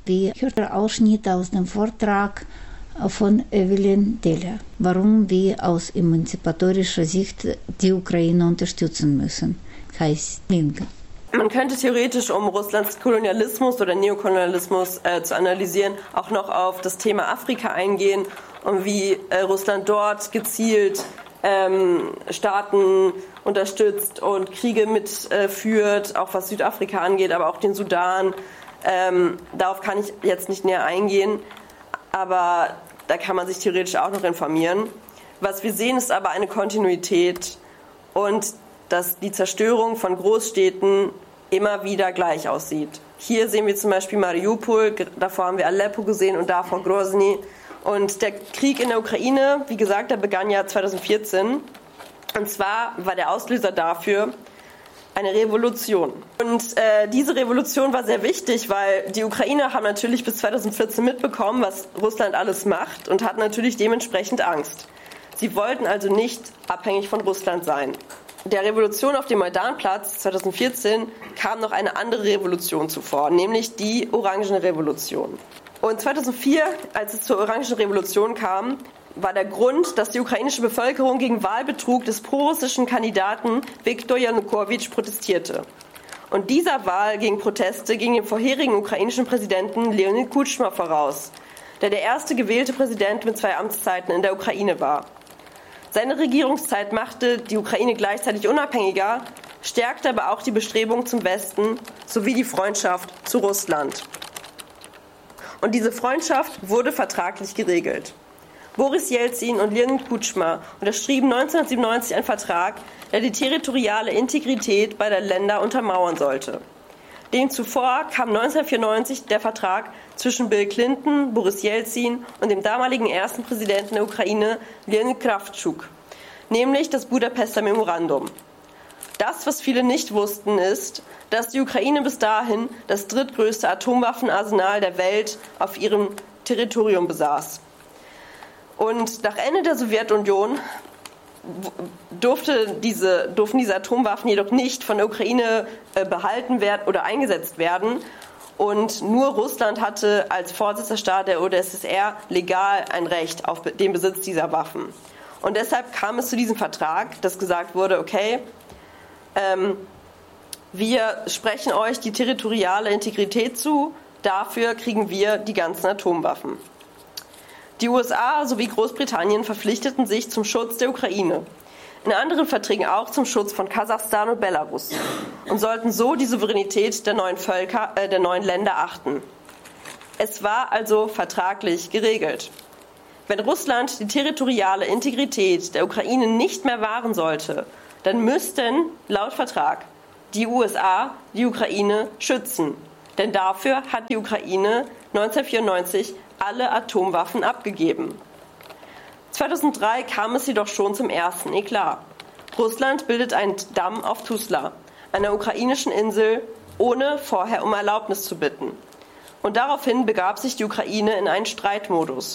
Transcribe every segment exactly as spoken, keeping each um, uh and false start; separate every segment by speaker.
Speaker 1: Die hörte Ausschnitte aus dem Vortrag von Evelyn Deller, warum wir aus emanzipatorischer Sicht die Ukraine unterstützen müssen, heißt Linke.
Speaker 2: Man könnte theoretisch, um Russlands Kolonialismus oder Neokolonialismus äh, zu analysieren, auch noch auf das Thema Afrika eingehen und wie äh, Russland dort gezielt ähm, Staaten unterstützt und Kriege mitführt, äh, auch was Südafrika angeht, aber auch den Sudan. Ähm, darauf kann ich jetzt nicht näher eingehen, aber da kann man sich theoretisch auch noch informieren. Was wir sehen, ist aber eine Kontinuität und dass die Zerstörung von Großstädten immer wieder gleich aussieht. Hier sehen wir zum Beispiel Mariupol, davor haben wir Aleppo gesehen und davor Grozny. Und der Krieg in der Ukraine, wie gesagt, der begann ja zweitausendvierzehn. Und zwar war der Auslöser dafür eine Revolution. Und äh, diese Revolution war sehr wichtig, weil die Ukrainer haben natürlich bis zweitausendvierzehn mitbekommen, was Russland alles macht und hatten natürlich dementsprechend Angst. Sie wollten also nicht abhängig von Russland sein. Der Revolution auf dem Maidanplatz zweitausendvierzehn kam noch eine andere Revolution zuvor, nämlich die Orangene Revolution. Und zweitausendvier, als es zur Orangenen Revolution kam, war der Grund, dass die ukrainische Bevölkerung gegen Wahlbetrug des prorussischen Kandidaten Viktor Janukowitsch protestierte. Und dieser Wahl gegen Proteste ging dem vorherigen ukrainischen Präsidenten Leonid Kutschma voraus, der der erste gewählte Präsident mit zwei Amtszeiten in der Ukraine war. Seine Regierungszeit machte die Ukraine gleichzeitig unabhängiger, stärkte aber auch die Bestrebungen zum Westen sowie die Freundschaft zu Russland. Und diese Freundschaft wurde vertraglich geregelt. Boris Jelzin und Leonid Kutschma unterschrieben neunzehnhundertsiebenundneunzig einen Vertrag, der die territoriale Integrität beider Länder untermauern sollte. Dem zuvor kam neunzehnhundertvierundneunzig der Vertrag zwischen Bill Clinton, Boris Jelzin und dem damaligen ersten Präsidenten der Ukraine, Leonid Kravtschuk, nämlich das Budapester Memorandum. Das, was viele nicht wussten, ist, dass die Ukraine bis dahin das drittgrößte Atomwaffenarsenal der Welt auf ihrem Territorium besaß. Und nach Ende der Sowjetunion durfte diese, durften diese Atomwaffen jedoch nicht von der Ukraine äh, behalten werden oder eingesetzt werden. Und nur Russland hatte als Vorsitzender der U d S S R legal ein Recht auf den Besitz dieser Waffen. Und deshalb kam es zu diesem Vertrag, dass gesagt wurde, okay, ähm, wir sprechen euch die territoriale Integrität zu, dafür kriegen wir die ganzen Atomwaffen. Die U S A sowie Großbritannien verpflichteten sich zum Schutz der Ukraine, in anderen Verträgen auch zum Schutz von Kasachstan und Belarus und sollten so die Souveränität der neuen Völker, äh, der neuen Länder achten. Es war also vertraglich geregelt. Wenn Russland die territoriale Integrität der Ukraine nicht mehr wahren sollte, dann müssten laut Vertrag die U S A die Ukraine schützen. Denn dafür hat die Ukraine neunzehnhundertvierundneunzig alle Atomwaffen abgegeben. zweitausenddrei kam es jedoch schon zum ersten Eklat. Russland bildet einen Damm auf Tuzla, einer ukrainischen Insel, ohne vorher um Erlaubnis zu bitten. Und daraufhin begab sich die Ukraine in einen Streitmodus.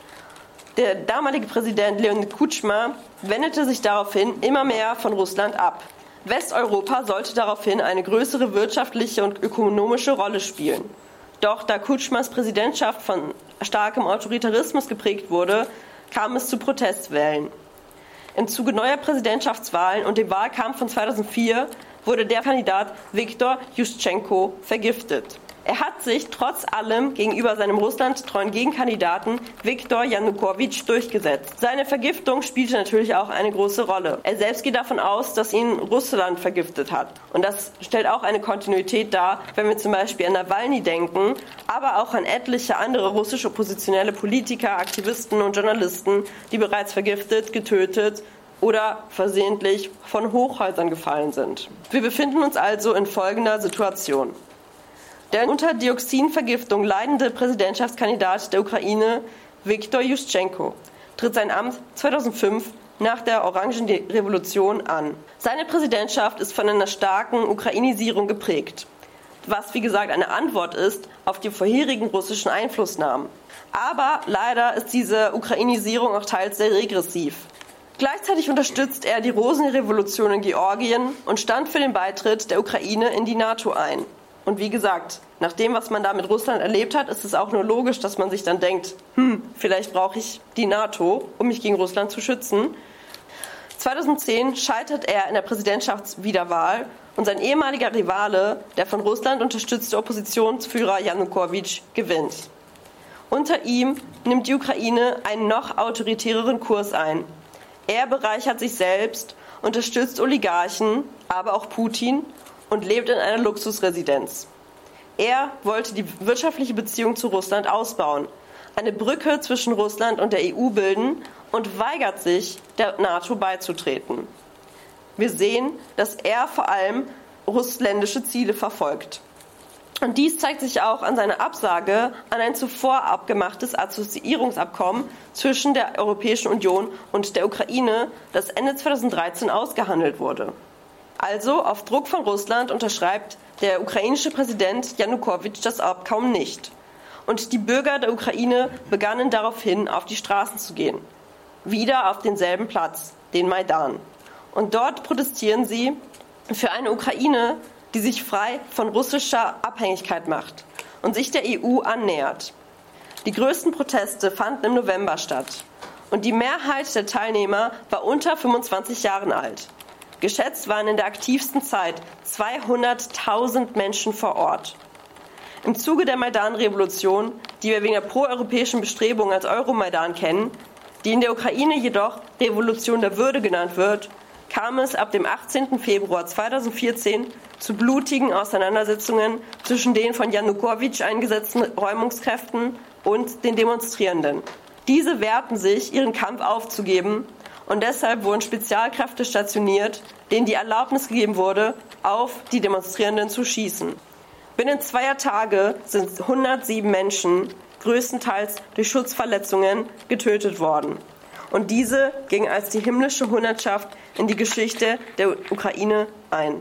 Speaker 2: Der damalige Präsident Leonid Kutschma wendete sich daraufhin immer mehr von Russland ab. Westeuropa sollte daraufhin eine größere wirtschaftliche und ökonomische Rolle spielen. Doch da Kutschmas Präsidentschaft von starkem Autoritarismus geprägt wurde, kam es zu Protestwellen. Im Zuge neuer Präsidentschaftswahlen und dem Wahlkampf von zweitausendvier wurde der Kandidat Viktor Juschtschenko vergiftet. Er hat sich trotz allem gegenüber seinem russlandtreuen Gegenkandidaten Viktor Janukowitsch durchgesetzt. Seine Vergiftung spielte natürlich auch eine große Rolle. Er selbst geht davon aus, dass ihn Russland vergiftet hat. Und das stellt auch eine Kontinuität dar, wenn wir zum Beispiel an Nawalny denken, aber auch an etliche andere russische oppositionelle Politiker, Aktivisten und Journalisten, die bereits vergiftet, getötet oder versehentlich von Hochhäusern gefallen sind. Wir befinden uns also in folgender Situation. Der unter Dioxinvergiftung leidende Präsidentschaftskandidat der Ukraine, Viktor Juschtschenko, tritt sein Amt zweitausendfünf nach der Orangenen Revolution an. Seine Präsidentschaft ist von einer starken Ukrainisierung geprägt, was wie gesagt eine Antwort ist auf die vorherigen russischen Einflussnahmen. Aber leider ist diese Ukrainisierung auch teils sehr regressiv. Gleichzeitig unterstützt er die Rosenrevolution in Georgien und stand für den Beitritt der Ukraine in die NATO ein. Und wie gesagt, nach dem, was man da mit Russland erlebt hat, ist es auch nur logisch, dass man sich dann denkt, hm, vielleicht brauche ich die NATO, um mich gegen Russland zu schützen. zweitausendzehn scheitert er in der Präsidentschaftswiederwahl und sein ehemaliger Rivale, der von Russland unterstützte Oppositionsführer Janukowitsch, gewinnt. Unter ihm nimmt die Ukraine einen noch autoritäreren Kurs ein. Er bereichert sich selbst, unterstützt Oligarchen, aber auch Putin und lebt in einer Luxusresidenz. Er wollte die wirtschaftliche Beziehung zu Russland ausbauen, eine Brücke zwischen Russland und der E U bilden und weigert sich, der NATO beizutreten. Wir sehen, dass er vor allem russländische Ziele verfolgt. Und dies zeigt sich auch an seiner Absage an ein zuvor abgemachtes Assoziierungsabkommen zwischen der Europäischen Union und der Ukraine, das Ende zweitausenddreizehn ausgehandelt wurde. Also auf Druck von Russland unterschreibt der ukrainische Präsident Janukowitsch das Abkommen nicht. Und die Bürger der Ukraine begannen daraufhin, auf die Straßen zu gehen. Wieder auf denselben Platz, den Maidan. Und dort protestieren sie für eine Ukraine, die sich frei von russischer Abhängigkeit macht und sich der E U annähert. Die größten Proteste fanden im November statt. Und die Mehrheit der Teilnehmer war unter fünfundzwanzig Jahren alt. Geschätzt waren in der aktivsten Zeit zweihunderttausend Menschen vor Ort. Im Zuge der Maidan-Revolution, die wir wegen der proeuropäischen Bestrebungen als Euromaidan kennen, die in der Ukraine jedoch Revolution der Würde genannt wird, kam es ab dem achtzehnten Februar zweitausendvierzehn zu blutigen Auseinandersetzungen zwischen den von Janukowitsch eingesetzten Räumungskräften und den Demonstrierenden. Diese wehrten sich, ihren Kampf aufzugeben, und deshalb wurden Spezialkräfte stationiert, denen die Erlaubnis gegeben wurde, auf die Demonstrierenden zu schießen. Binnen zweier Tage sind hundertsieben Menschen, größtenteils durch Schussverletzungen, getötet worden. Und diese ging als die himmlische Hundertschaft in die Geschichte der Ukraine ein.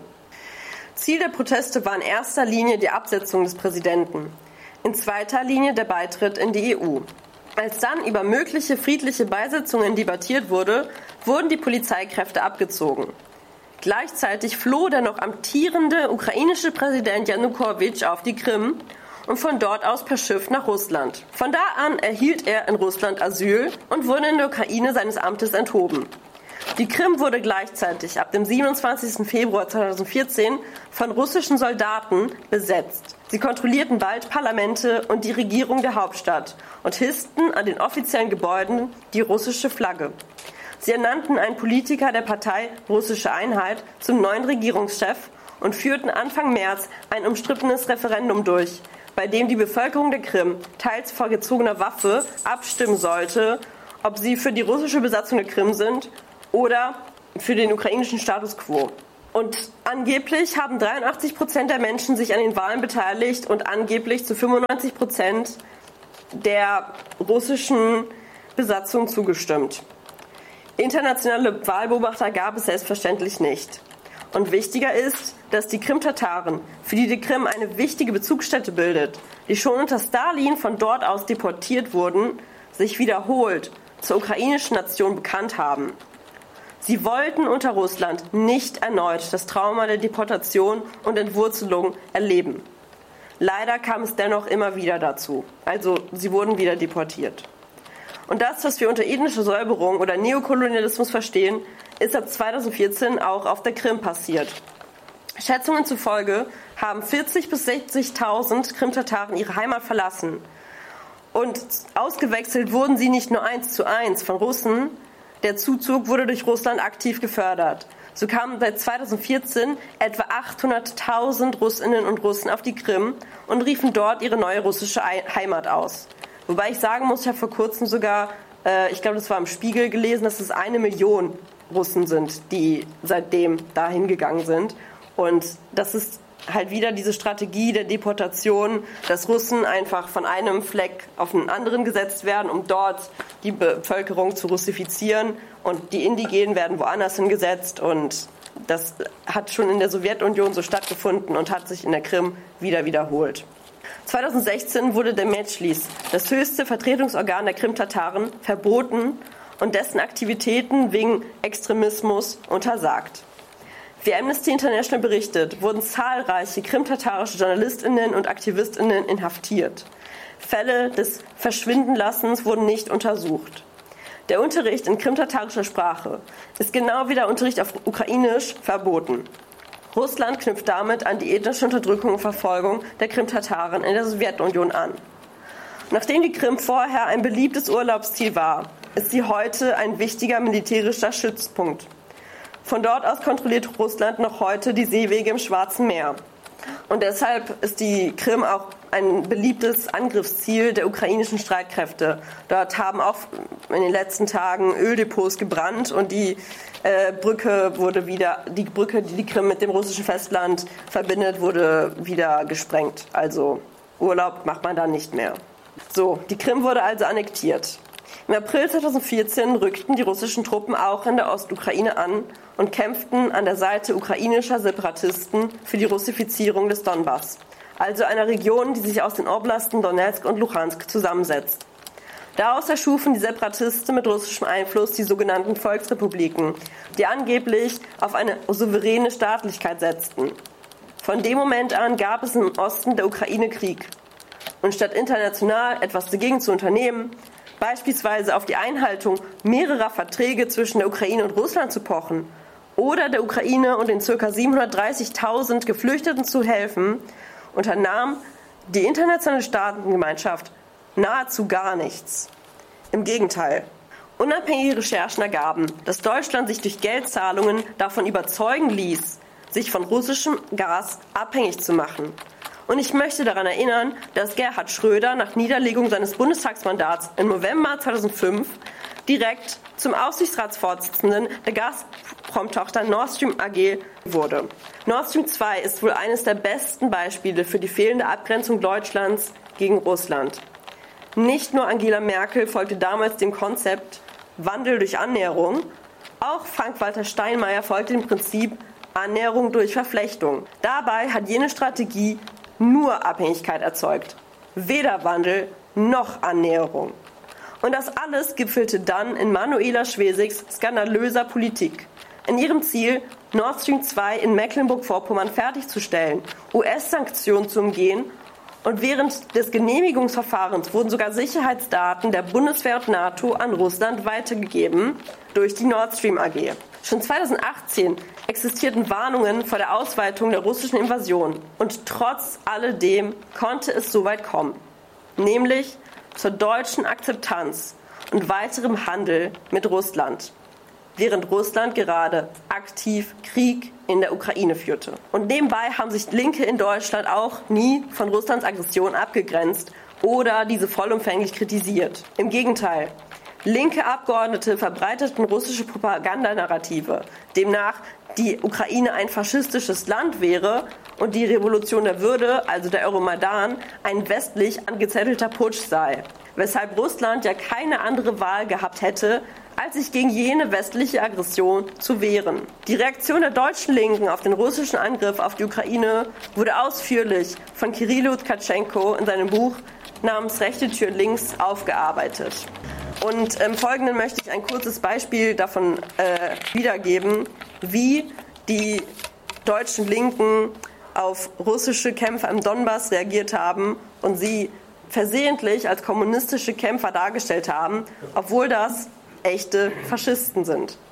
Speaker 2: Ziel der Proteste war in erster Linie die Absetzung des Präsidenten, in zweiter Linie der Beitritt in die E U. Als dann über mögliche friedliche Beisetzungen debattiert wurde, wurden die Polizeikräfte abgezogen. Gleichzeitig floh der noch amtierende ukrainische Präsident Janukowitsch auf die Krim und von dort aus per Schiff nach Russland. Von da an erhielt er in Russland Asyl und wurde in der Ukraine seines Amtes enthoben. Die Krim wurde gleichzeitig ab dem siebenundzwanzigsten Februar zweitausendvierzehn von russischen Soldaten besetzt. Sie kontrollierten bald Parlamente und die Regierung der Hauptstadt und hissten an den offiziellen Gebäuden die russische Flagge. Sie ernannten einen Politiker der Partei Russische Einheit zum neuen Regierungschef und führten Anfang März ein umstrittenes Referendum durch, bei dem die Bevölkerung der Krim teils vor gezogener Waffe abstimmen sollte, ob sie für die russische Besatzung der Krim sind oder für den ukrainischen Status quo. Und angeblich haben dreiundachtzig Prozent der Menschen sich an den Wahlen beteiligt und angeblich zu fünfundneunzig Prozent der russischen Besatzung zugestimmt. Internationale Wahlbeobachter gab es selbstverständlich nicht. Und wichtiger ist, dass die Krim-Tataren, für die die Krim eine wichtige Bezugsstätte bildet, die schon unter Stalin von dort aus deportiert wurden, sich wiederholt zur ukrainischen Nation bekannt haben. Sie wollten unter Russland nicht erneut das Trauma der Deportation und Entwurzelung erleben. Leider kam es dennoch immer wieder dazu. Also sie wurden wieder deportiert. Und das, was wir unter ethnischer Säuberung oder Neokolonialismus verstehen, ist ab zweitausendvierzehn auch auf der Krim passiert. Schätzungen zufolge haben vierzigtausend bis sechzigtausend Krim-Tataren ihre Heimat verlassen. Und ausgewechselt wurden sie nicht nur eins zu eins von Russen. Der Zuzug wurde durch Russland aktiv gefördert. So kamen seit zweitausendvierzehn etwa achthunderttausend Russinnen und Russen auf die Krim und riefen dort ihre neue russische Heimat aus. Wobei ich sagen muss, ich habe vor kurzem sogar, äh, ich glaube, das war im Spiegel gelesen, dass es eine Million Russen sind, die seitdem dahin gegangen sind. Und das ist halt wieder diese Strategie der Deportation, dass Russen einfach von einem Fleck auf einen anderen gesetzt werden, um dort die Bevölkerung zu russifizieren, und die Indigenen werden woanders hingesetzt, und das hat schon in der Sowjetunion so stattgefunden und hat sich in der Krim wieder wiederholt. zweitausendsechzehn wurde der Medschlis, das höchste Vertretungsorgan der Krim-Tataren, verboten und dessen Aktivitäten wegen Extremismus untersagt. Wie Amnesty International berichtet, wurden zahlreiche krimtatarische JournalistInnen und AktivistInnen inhaftiert. Fälle des Verschwindenlassens wurden nicht untersucht. Der Unterricht in krimtatarischer Sprache ist genau wie der Unterricht auf Ukrainisch verboten. Russland knüpft damit an die ethnische Unterdrückung und Verfolgung der Krimtataren in der Sowjetunion an. Nachdem die Krim vorher ein beliebtes Urlaubsziel war, ist sie heute ein wichtiger militärischer Stützpunkt. Von dort aus kontrolliert Russland noch heute die Seewege im Schwarzen Meer. Und deshalb ist die Krim auch ein beliebtes Angriffsziel der ukrainischen Streitkräfte. Dort haben auch in den letzten Tagen Öldepots gebrannt und die äh, Brücke wurde wieder, die Brücke, die die Krim mit dem russischen Festland verbindet, wurde wieder gesprengt. Also Urlaub macht man da nicht mehr. So, die Krim wurde also annektiert. Im April zweitausendvierzehn rückten die russischen Truppen auch in der Ostukraine an und kämpften an der Seite ukrainischer Separatisten für die Russifizierung des Donbass, also einer Region, die sich aus den Oblasten Donetsk und Luhansk zusammensetzt. Daraus erschufen die Separatisten mit russischem Einfluss die sogenannten Volksrepubliken, die angeblich auf eine souveräne Staatlichkeit setzten. Von dem Moment an gab es im Osten der Ukraine Krieg. Und statt international etwas dagegen zu unternehmen, beispielsweise auf die Einhaltung mehrerer Verträge zwischen der Ukraine und Russland zu pochen oder der Ukraine und den ca. siebenhundertdreißigtausend Geflüchteten zu helfen, unternahm die internationale Staatengemeinschaft nahezu gar nichts. Im Gegenteil. Unabhängige Recherchen ergaben, dass Deutschland sich durch Geldzahlungen davon überzeugen ließ, sich von russischem Gas abhängig zu machen. Und ich möchte daran erinnern, dass Gerhard Schröder nach Niederlegung seines Bundestagsmandats im November zweitausendfünf direkt zum Aufsichtsratsvorsitzenden der Gazprom-Tochter Nord Stream A G wurde. Nord Stream zwei ist wohl eines der besten Beispiele für die fehlende Abgrenzung Deutschlands gegen Russland. Nicht nur Angela Merkel folgte damals dem Konzept Wandel durch Annäherung, auch Frank-Walter Steinmeier folgte dem Prinzip Annäherung durch Verflechtung. Dabei hat jene Strategie nur Abhängigkeit erzeugt. Weder Wandel noch Annäherung. Und das alles gipfelte dann in Manuela Schwesigs skandalöser Politik. In ihrem Ziel, Nord Stream zwei in Mecklenburg-Vorpommern fertigzustellen, U S-Sanktionen zu umgehen. Und während des Genehmigungsverfahrens wurden sogar Sicherheitsdaten der Bundeswehr und NATO an Russland weitergegeben durch die Nord Stream A G. Schon zweitausendachtzehn existierten Warnungen vor der Ausweitung der russischen Invasion. Und trotz alledem konnte es so weit kommen. Nämlich zur deutschen Akzeptanz und weiterem Handel mit Russland. Während Russland gerade aktiv Krieg in der Ukraine führte. Und nebenbei haben sich Linke in Deutschland auch nie von Russlands Aggression abgegrenzt oder diese vollumfänglich kritisiert. Im Gegenteil. Linke Abgeordnete verbreiteten russische Propagandanarrative, demnach die Ukraine ein faschistisches Land wäre und die Revolution der Würde, also der Euromaidan, ein westlich angezettelter Putsch sei. Weshalb Russland ja keine andere Wahl gehabt hätte, als sich gegen jene westliche Aggression zu wehren. Die Reaktion der deutschen Linken auf den russischen Angriff auf die Ukraine wurde ausführlich von Kyrylo Tkatschenko in seinem Buch namens Rechte Tür links aufgearbeitet. Und im Folgenden möchte ich ein kurzes Beispiel davon äh, wiedergeben, wie die deutschen Linken auf russische Kämpfer im Donbass reagiert haben und sie versehentlich als kommunistische Kämpfer dargestellt haben, obwohl das echte Faschisten sind.